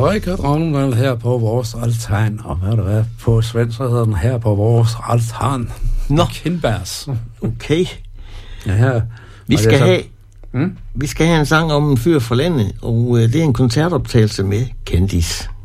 Højke Dronningmølle her på vores altan, og hvad det er, på svensk hedder den her på vores altan. Nå. Kindbergs. Okay. Ja, her. Vi skal have en sang om en fyr fra landet, og det er en koncertoptagelse med Candice.